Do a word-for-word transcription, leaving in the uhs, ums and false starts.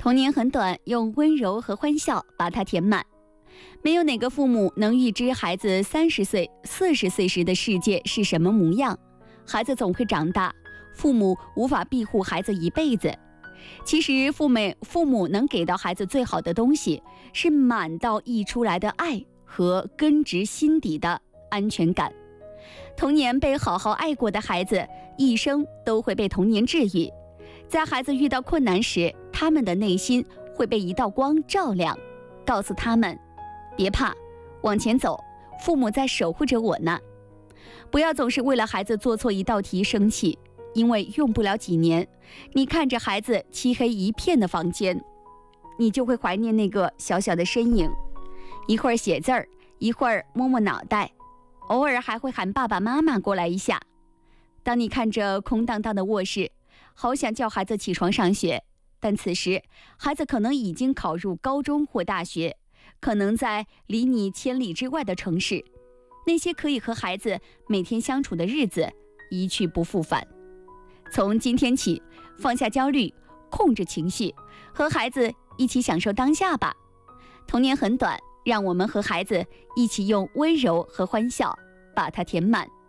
童年很短，用温柔和欢笑把它填满。没有哪个父母能预知孩子三十岁、四十岁时的世界是什么模样。孩子总会长大，父母无法庇护孩子一辈子。其实父母父母能给到孩子最好的东西，是满到溢出来的爱和根植心底的安全感。童年被好好爱过的孩子，一生都会被童年治愈。在孩子遇到困难时，他们的内心会被一道光照亮，告诉他们别怕，往前走，父母在守护着我呢。不要总是为了孩子做错一道题生气，因为用不了几年，你看着孩子漆黑一片的房间，你就会怀念那个小小的身影，一会儿写字儿，一会儿摸摸脑袋，偶尔还会喊爸爸妈妈过来一下。当你看着空荡荡的卧室，好想叫孩子起床上学，但此时孩子可能已经考入高中或大学，可能在离你千里之外的城市。那些可以和孩子每天相处的日子一去不复返。从今天起，放下焦虑，控制情绪，和孩子一起享受当下吧。童年很短，让我们和孩子一起用温柔和欢笑把它填满。